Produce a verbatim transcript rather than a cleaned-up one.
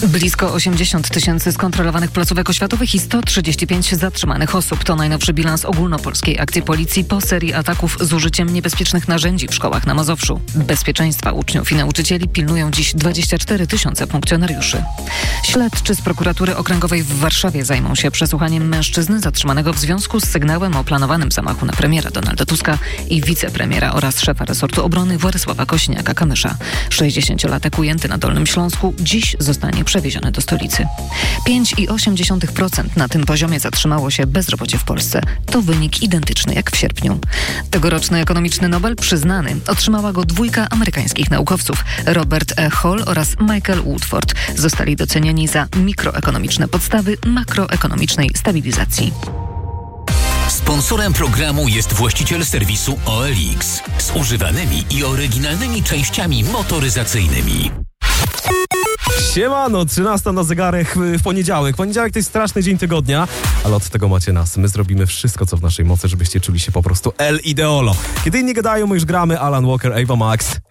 Blisko osiemdziesiąt tysięcy skontrolowanych placówek oświatowych i sto trzydzieści pięć zatrzymanych osób. To najnowszy bilans ogólnopolskiej akcji policji po serii ataków z użyciem niebezpiecznych narzędzi w szkołach na Mazowszu. Bezpieczeństwa uczniów i nauczycieli pilnują dziś dwadzieścia cztery tysiące funkcjonariuszy. Śledczy z prokuratury okręgowej w Warszawie zajmą się przesłuchaniem mężczyzny zatrzymanego w związku z sygnałem o planowanym zamachu na premiera Donalda Tuska i wicepremiera oraz szefa resortu obrony Władysława Kosiniaka-Kamysza. sześćdziesięciolatek ujęty na Dolnym Śląsku dziś zostanie przewieziony do stolicy. pięć przecinek osiem procent na tym poziomie zatrzymało się bezrobocie w Polsce. To wynik identyczny jak w sierpniu. Tegoroczny ekonomiczny Nobel przyznany otrzymała go dwójka amerykańskich naukowców. Robert E. Hall oraz Michael Woodford zostali docenieni za mikroekonomiczne podstawy makroekonomicznej stabilizacji. Sponsorem programu jest właściciel serwisu O L X z używanymi i oryginalnymi częściami motoryzacyjnymi. Siemano, trzynasta na zegarek w poniedziałek. Poniedziałek to jest straszny dzień tygodnia, ale od tego macie nas. My zrobimy wszystko, co w naszej mocy, żebyście czuli się po prostu El Ideolo. Kiedy inni gadają, my już gramy. Alan Walker, Ava Max.